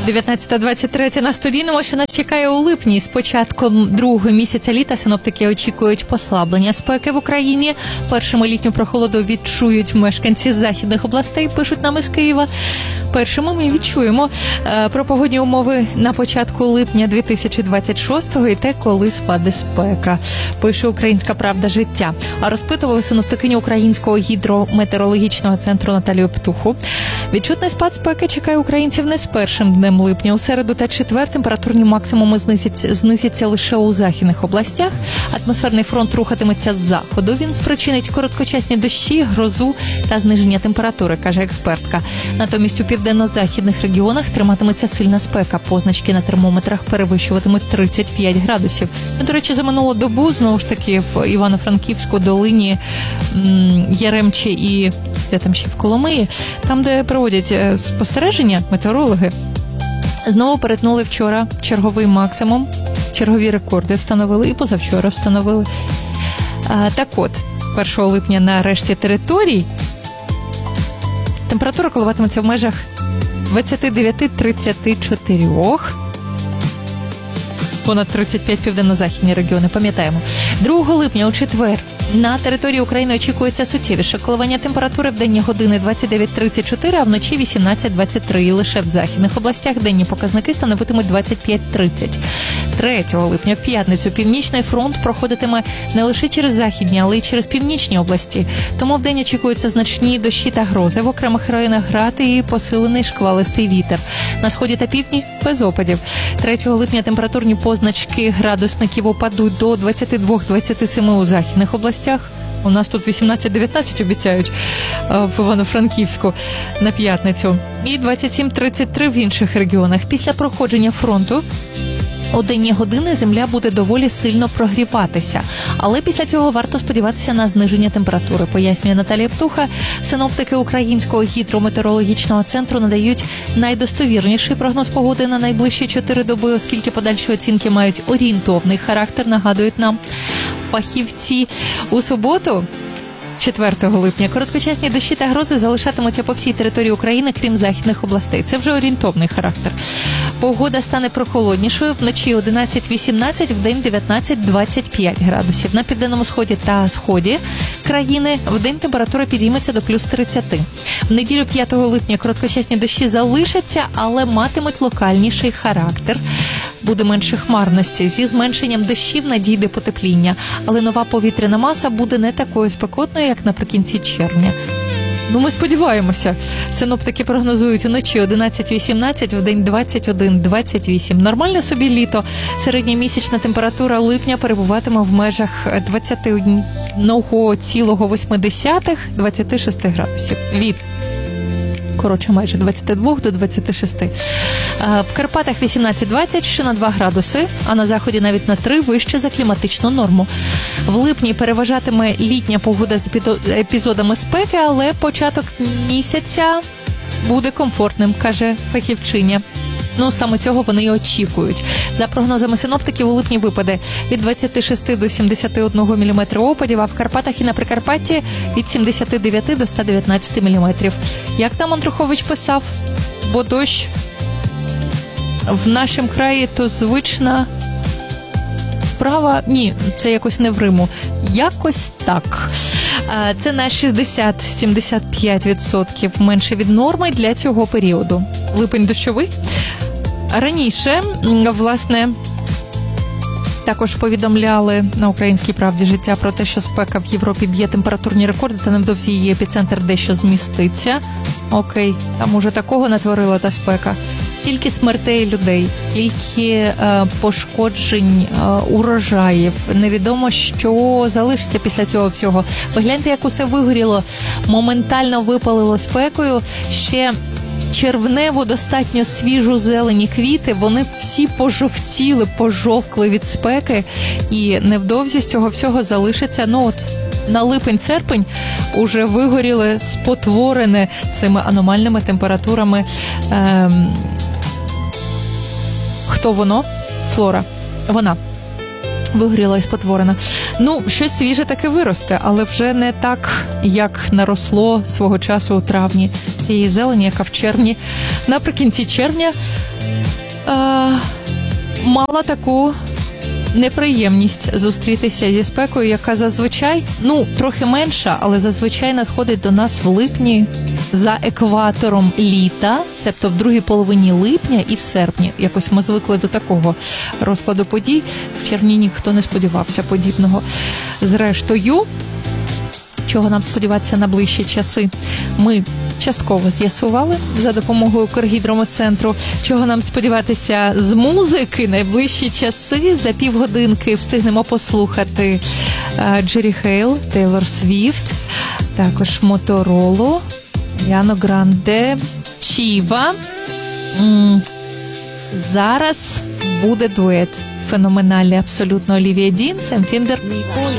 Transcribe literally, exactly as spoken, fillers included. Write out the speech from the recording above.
дев'ятнадцята двадцять три на студійному, що нас чекає у липні. З початком другого місяця літа синоптики очікують послаблення спеки в Україні. Першими літню прохолоду відчують мешканці західних областей, пишуть нам із Києва. Першими ми відчуємо про погодні умови на початку липня дві тисячі двадцять шостого і те, коли спаде спека. Пише «Українська правда життя». А розпитували синоптикиню Українського гідрометеорологічного центру Наталію Птуху. Відчутний спад спеки чекає українців не з першим днем липня. У середу та четвер температурні максимуми знизяться, знизяться лише у західних областях. Атмосферний фронт рухатиметься з заходу. Він спричинить короткочасні дощі, грозу та зниження температури, каже експертка. Натомість у південно-західних регіонах триматиметься сильна спека. Позначки на термометрах перевищуватимуть тридцять п'ять градусів. До речі, за минулу добу, знову ж таки, в Івано-Франківську, Долині, Яремчі і де там ще в Коломиї, там, де проводять спостереження метеорологи, знову перетнули вчора черговий максимум, чергові рекорди встановили і позавчора встановили. А, так от, першого липня на решті територій температура коливатиметься в межах двадцять дев'ять - тридцять чотири. Понад тридцять п'ять південно-західні регіони, пам'ятаємо. другого липня у четвер на території України очікується суттєвіше коливання температури. В денні години двадцять дев'ять - тридцять чотири, а вночі вісімнадцять - двадцять три. І лише в західних областях денні показники становитимуть двадцять п'ять - тридцять. третього липня в п'ятницю північний фронт проходитиме не лише через західні, але й через північні області. Тому вдень очікуються значні дощі та грози. В окремих районах град і посилений шквалистий вітер. На сході та півдні без опадів. третього липня температурні позначки градусників опадуть до двадцять два - двадцять сім у західних областях. У нас тут вісімнадцять - дев'ятнадцять обіцяють в Івано-Франківську на п'ятницю. І двадцять сім - тридцять три в інших регіонах. Після проходження фронту у денні години земля буде доволі сильно прогріватися. Але після цього варто сподіватися на зниження температури, пояснює Наталія Птуха. Синоптики Українського гідрометеорологічного центру надають найдостовірніший прогноз погоди на найближчі чотири доби, оскільки подальші оцінки мають орієнтовний характер, нагадують нам фахівці. У суботу, четвертого липня, короткочасні дощі та грози залишатимуться по всій території України, крім західних областей. Це вже орієнтовний характер. Погода стане прохолоднішою. Вночі одинадцять - вісімнадцять, вдень дев'ятнадцять - двадцять п'ять градусів. На південному сході та сході країни вдень температура підійметься до плюс тридцять. В неділю п'ятого липня короткочасні дощі залишаться, але матимуть локальніший характер. Буде менше хмарності. Зі зменшенням дощів надійде потепління. Але нова повітряна маса буде не такою спекотною, як наприкінці червня. Ну, ми сподіваємося. Синоптики прогнозують уночі одинадцять - вісімнадцять, вдень двадцять один - двадцять вісім. Нормальне собі літо. Середньомісячна температура липня перебуватиме в межах двадцять один цілих вісім десятих - двадцять шість градусів. Від коротше, майже двадцять два до двадцяти шести. В Карпатах вісімнадцять - двадцять, що на два градуси, а на заході навіть на три вище за кліматичну норму. В липні переважатиме літня погода з епізодами спеки, але початок місяця буде комфортним, каже фахівчиня. Ну, саме цього вони і очікують. За прогнозами синоптиків, у липні випаде від двадцяти шести до сімдесяти одного міліметра опадів, а в Карпатах і на Прикарпатті від сімдесяти дев'яти до ста дев'ятнадцяти міліметрів. Як там Андрухович писав, бо дощ в нашому краї то звична справа. Ні, це якось не в Риму. Якось так. Це на шістдесят - сімдесят п'ять відсотків менше від норми для цього періоду. Липень дощовий. Раніше, власне, також повідомляли на «Українській правді життя» про те, що спека в Європі б'є температурні рекорди, та невдовзі її епіцентр дещо зміститься. Окей, там уже такого натворила та спека. Стільки смертей людей, стільки е, пошкоджень е, урожаїв. Невідомо, що залишиться після цього всього. Погляньте, як усе вигоріло. Моментально випалило спекою. Ще червнево достатньо свіжу зелені квіти. Вони всі пожовтіли, пожовкли від спеки. І невдовзі з цього всього залишиться, ну от, на липень-серпень уже вигоріли, спотворене цими аномальними температурами. Е, Хто воно? Флора. Вона. Вигоріла і спотворена. Ну, щось свіже таки виросте, але вже не так, як наросло свого часу у травні. Цієї зелені, яка в червні, наприкінці червня, е- мала таку неприємність зустрітися зі спекою, яка зазвичай, ну, трохи менша, але зазвичай надходить до нас в липні за екватором літа, себто в другій половині липня і в серпні. Якось ми звикли до такого розкладу подій. В червні ніхто не сподівався подібного. Зрештою, чого нам сподіватися на ближчі часи, ми частково з'ясували за допомогою Укргідрометцентру. Чого нам сподіватися з музики найближчі часи. За півгодинки встигнемо послухати Джері Хейл, Тейлор Свіфт, також Моторолу, Яно Гранде, Чіва. Зараз буде дует. Феноменальний абсолютно Олівія Дін, Сем Фіндер.